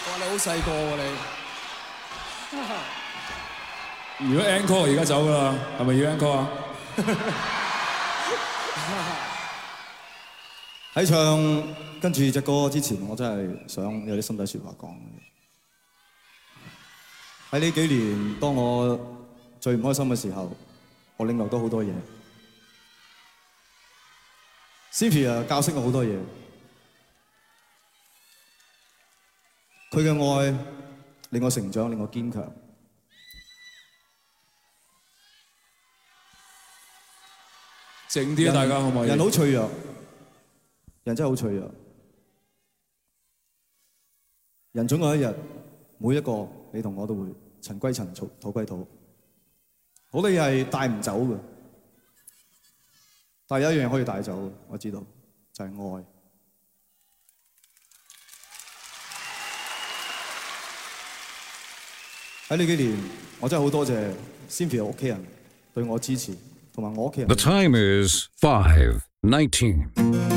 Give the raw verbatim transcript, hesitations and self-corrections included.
哇！你好細個喎你。 如果 encore 而家走㗎啦，係咪要 encore 啊？ 喺唱跟住隻歌之前，我真係想有啲心底説話講。喺呢幾年，當我最唔開心嘅時候，我領略到好多嘢。Cynthia 教識我好多嘢，佢嘅愛令我成長，令我堅強。 靜啲啊，大家可唔可以？ 人好脆弱，人真係好脆弱。人總有一日，每一個你同我都會塵歸塵，土土歸土。好多嘢係帶唔走嘅，但係有一樣嘢可以帶走嘅，我知道就係愛。喺呢幾年，我真係好多謝 Cynthia 屋企人對我支持，同埋我屋企人。 The time is five nineteen.